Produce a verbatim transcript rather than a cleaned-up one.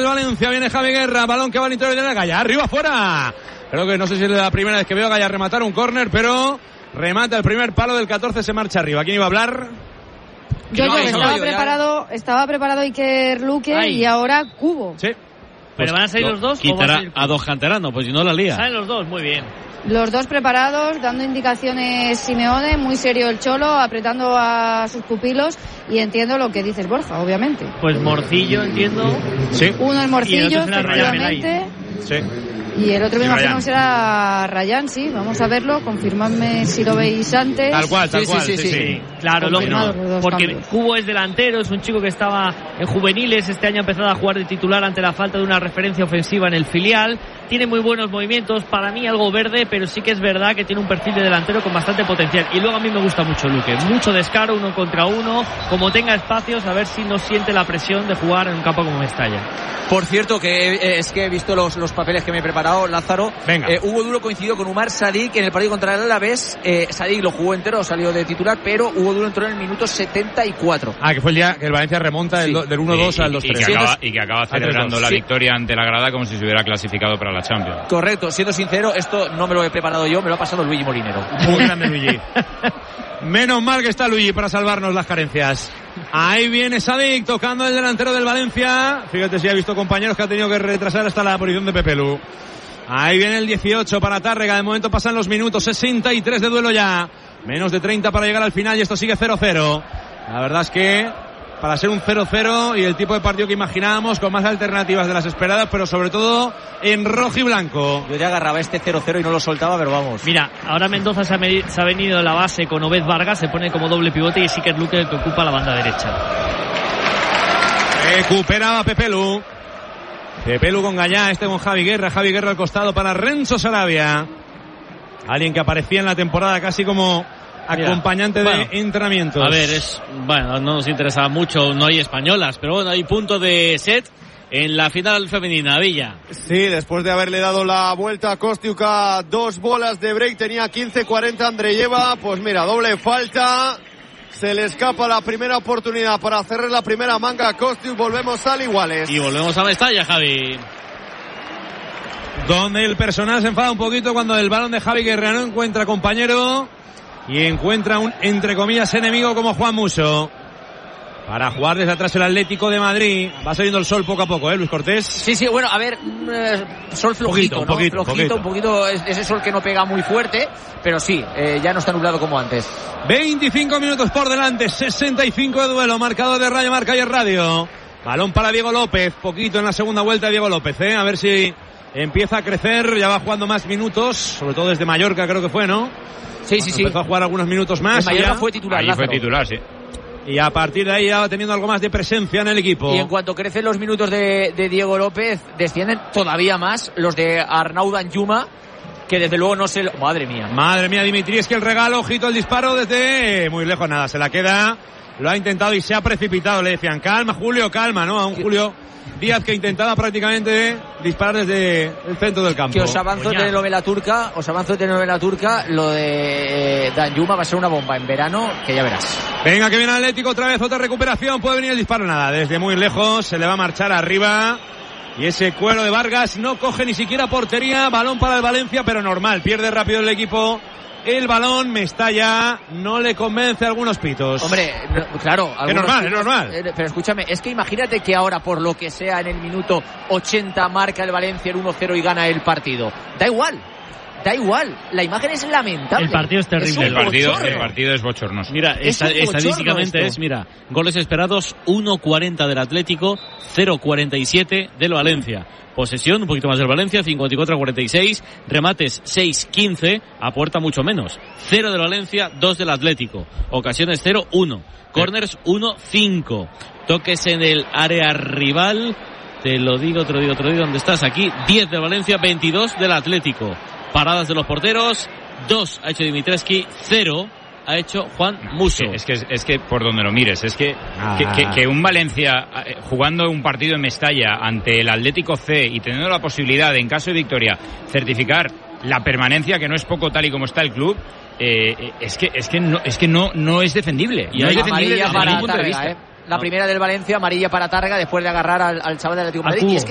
del Valencia. Viene Javi Guerra, balón que va al interior de la Gaya, arriba afuera. Creo que no sé si es la primera vez que veo a Gaya rematar un córner, pero remata el primer palo del catorce, se marcha arriba. ¿Quién iba a hablar? Yo, no, yo, estaba yo, preparado, estaba preparado Iker Luque. Ay. Y ahora Cubo. Sí. ¿Pero pues van a salir los dos? Quitará o a dos canteranos, pues si no la lía. Salen los dos, muy bien. Los dos preparados, dando indicaciones Simeone, muy serio el Cholo, apretando a sus pupilos, y entiendo lo que dices, Borja, obviamente. Pues Morcillo, entiendo. Sí. Uno es Morcillo, y el otro efectivamente. Sí. Y el otro me y imagino Ryan. que será Ryan, sí. Vamos a verlo, confirmadme si lo veis antes. Tal cual, tal sí, cual. Sí, sí, sí. sí, Sí, claro, Confirmado lógico. los dos Porque cambios. Cubo es delantero, es un chico que estaba en juveniles, este año ha empezado a jugar de titular ante la falta de una referencia ofensiva en el filial. Tiene muy buenos movimientos, para mí algo verde, pero sí que es verdad que tiene un perfil de delantero con bastante potencial. Y luego a mí me gusta mucho Luque, mucho descaro, uno contra uno, como tenga espacios, a ver si no siente la presión de jugar en un campo como Mestalla. Por cierto, que eh, es que he visto los, los papeles que me he preparado, Lázaro. Venga. Eh, Hugo Duro coincidió con Umar Sadik en el partido contra el Alavés. Eh, Sadik lo jugó entero, salió de titular, pero Hugo Duro entró en el minuto setenta y cuatro. Ah, que fue el día que el Valencia remonta Sí. del, del uno dos y, al dos y, tres. y, que acaba, Sí, y que acaba celebrando la sí. victoria ante la grada como si se hubiera clasificado para la Champions. Correcto, siendo sincero, esto no me lo he preparado yo, me lo ha pasado Luigi Molinero. Muy grande Luigi. Menos mal que está Luigi para salvarnos las carencias. Ahí viene Sadik tocando el delantero del Valencia. Fíjate si ha visto compañeros que ha tenido que retrasar hasta la posición de Pepe Lu. Ahí viene el dieciocho para Tárrega. De momento pasan los minutos. sesenta y tres de duelo ya. Menos de treinta para llegar al final y esto sigue cero cero. La verdad es que para ser un cero cero y el tipo de partido que imaginábamos, con más alternativas de las esperadas, pero sobre todo en rojo y blanco. Yo ya agarraba este cero cero y no lo soltaba, pero vamos. Mira, ahora Mendoza se ha, me- se ha venido de la base con Obed Vargas, se pone como doble pivote y es Iker Luque el que ocupa la banda derecha. Recuperaba Pepe Lu. Pepe Lu con Gallá, este con Javi Guerra. Javi Guerra al costado para Renzo Sarabia. Alguien que aparecía en la temporada casi como Mira, acompañante bueno, de entrenamientos. A ver, es bueno, no nos interesa mucho, no hay españolas, pero bueno, hay punto de set en la final femenina, Villa. Sí, después de haberle dado la vuelta a Kostiuka, dos bolas de break, tenía quince cuarenta Andreyeva, pues mira, doble falta, se le escapa la primera oportunidad para cerrar la primera manga a Kostiuk, volvemos al iguales. Y volvemos a Mestalla, Javi. Donde el personal se enfada un poquito cuando el balón de Javi Guerra no encuentra compañero y encuentra un, entre comillas, enemigo como Juan Musso. Para jugar desde atrás el Atlético de Madrid. Va saliendo el sol poco a poco, ¿eh, Luis Cortés? Sí, sí, bueno, a ver, eh, sol flojito, Poquito, un ¿no? poquito, flojito, poquito. un poquito, es- ese sol que no pega muy fuerte, pero sí, eh, ya no está nublado como antes. veinticinco minutos por delante, sesenta y cinco de duelo, marcador de Radio Marca y el Radio. Balón para Diego López, poquito en la segunda vuelta de Diego López, ¿eh? A ver si empieza a crecer, ya va jugando más minutos, sobre todo desde Mallorca creo que fue, ¿no? Sí, sí, sí. Empezó a jugar algunos minutos más. En Mallorca y ya- fue titular, Allí fue Lázaro. titular, sí. Y a partir de ahí ya va teniendo algo más de presencia en el equipo. Y en cuanto crecen los minutos de, de Diego López, descienden todavía más los de Arnau Danjuma, que desde luego no se... lo- Madre mía. Madre mía, Dimitri, es que el regalo, ojito el disparo desde muy lejos, nada, se la queda, lo ha intentado y se ha precipitado, le decían, calma Julio, calma, ¿no? A un Julio Díaz que intentaba prácticamente disparar desde el centro del campo. Que os avanzo de Coñac. telenovela turca, os avanzo de telenovela turca, lo de eh, Danjuma va a ser una bomba en verano, que ya verás. Venga, que viene Atlético otra vez, otra recuperación, puede venir el disparo, nada, desde muy lejos, se le va a marchar arriba. Y ese cuero de Vargas no coge ni siquiera portería, balón para el Valencia, pero normal, pierde rápido el equipo. El balón, Mestalla, no le convence a algunos pitos. Hombre, no, claro. Es algunos normal, es tipos- normal. eh, Pero escúchame, es que imagínate que ahora, por lo que sea, en el minuto ochenta marca el Valencia el uno cero y gana el partido. Da igual, da igual. La imagen es lamentable. El partido es terrible. un El partido, bochorno. el partido es bochornoso. Mira, Es esta- un bochorno estadísticamente esto. es, mira, goles esperados uno cuarenta del Atlético, cero cuarenta y siete del Valencia. Posesión, un poquito más del Valencia, cincuenta y cuatro a cuarenta y seis. Remates, seis quince, a puerta mucho menos. cero del Valencia, dos del Atlético. Ocasiones cero uno. Corners uno cinco. Toques en el área rival. Te lo digo, te lo digo, te lo digo. ¿Dónde estás? Aquí, diez del Valencia, veintidós del Atlético. Paradas de los porteros, dos ha hecho Dimitrescu, cero ha hecho Juan Musso. Es que, es que, es que por donde lo mires, es que, Ah. que, que, que un Valencia eh, jugando un partido en Mestalla ante el Atlético C y teniendo la posibilidad de, en caso de victoria, certificar la permanencia, que no es poco tal y como está el club, eh, es que es que no es que no no es defendible. Y no hay es defendible Amarilla desde para ningún punto de Tárrega, vista. ¿eh? La primera del Valencia, amarilla para Tárrega, después de agarrar al, al chaval del Atlético de Madrid. Y es que